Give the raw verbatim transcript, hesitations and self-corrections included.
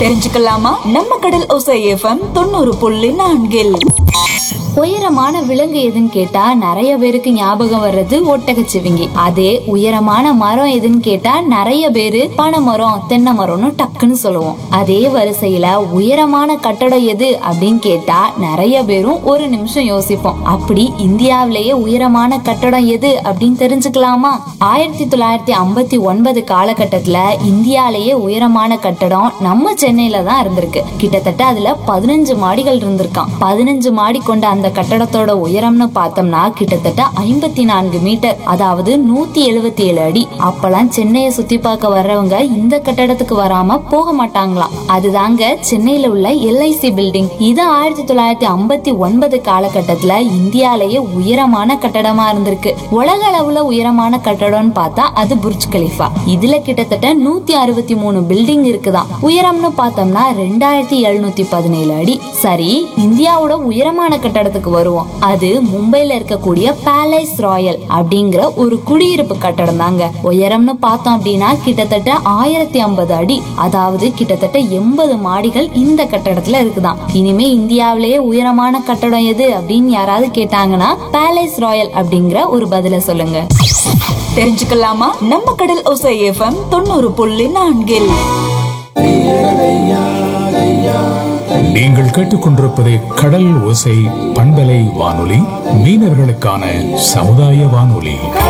தெரிஞ்சுக்கலாமா? நம்ம கடல் ஓசை எஃப்எம் தொண்ணூறு புள்ளி நான்கில் உயரமான விலங்கு எதுன்னு கேட்டா நிறைய பேருக்கு ஞாபகம் வர்றது ஒட்டகச்சிவிங்கி. அதே உயரமான மரம் எதுன்னு கேட்டா நிறைய பேரு பனை மரம், தென்னை மரம்னு டக்குன்னு சொல்லுவோம். அதே வரிசையில உயரமான கட்டடம் எது அப்படின்னு கேட்டா நிறைய பேரும் ஒரு நிமிஷம் யோசிப்போம். அப்படி இந்தியாவிலேயே உயரமான கட்டடம் எது அப்படின்னு தெரிஞ்சுக்கலாமா? ஆயிரத்தி தொள்ளாயிரத்தி ஐம்பத்தி ஒன்பது காலகட்டத்துல இந்தியாலேயே உயரமான கட்டடம் நம்ம சென்னையில தான் இருந்திருக்கு. கிட்டத்தட்ட அதுல பதினஞ்சு மாடிகள் இருந்திருக்கான். பதினஞ்சு மாடி கொண்ட அந்த கட்டடத்தோட உயரம்னு பார்த்தோம்னா கிட்டத்தட்ட ஐம்பத்தி நான்கு மீட்டர், அதாவது நூத்தி எழுபத்தி ஏழு அடி. அப்பெல்லாம் சென்னையை சுத்தி பார்க்க வர்றவங்க இந்த கட்டடத்துக்கு வராம போக மாட்டாங்களாம். அதுதாங்க சென்னையில உள்ள எல்ஐசி பில்டிங். இது ஆயிரத்தி தொள்ளாயிரத்தி ஐம்பத்தி ஒன்பது காலகட்டத்துல இந்தியாலேயே உயரமான கட்டடமா இருந்திருக்கு. உலக அளவுல உயரமான கட்டடம்னு பார்த்தா அது புர்ஜ் கலிஃபா. இதுல கிட்டத்தட்ட நூத்தி அறுபத்தி மூணு பில்டிங் இருக்குதான். உயரம்னு பார்த்தோம்னா ரெண்டாயிரத்தி எழுநூத்தி பதினேழு அடி. சரி, இந்தியாவோட உயரமான கட்டடத்துக்கு வருவோம். அது மும்பைல இருக்கக்கூடிய பேலஸ் ராயல் அப்படிங்கிற ஒரு குடியிருப்பு கட்டடம் தாங்க. உயரம்னு பார்த்தோம் அப்படின்னா கிட்டத்தட்ட ஆயிரத்தி ஐம்பது அடி, அதாவது கிட்டத்தட்ட எண்பது மாடிகள் இந்த கட்டடத்துல இருக்குதான். இனிமே இந்தியாவிலேயே உயரமான கட்டடம் எது அப்படின்னு யாராவது கேட்டாங்கன்னா பேலஸ் ராயல் அப்படிங்கிற ஒரு பதில சொல்லுங்க. தெரிஞ்சுக்கலாமா? நம்ம கடல் ஓசை எஃப்எம் தொண்ணூறு புள்ளி நான்கில் நீங்கள் கேட்டுக்கொண்டிருப்பது கடல் ஓசை பண்பலை வானொலி, மீனவர்களுக்கான சமுதாய வானொலி.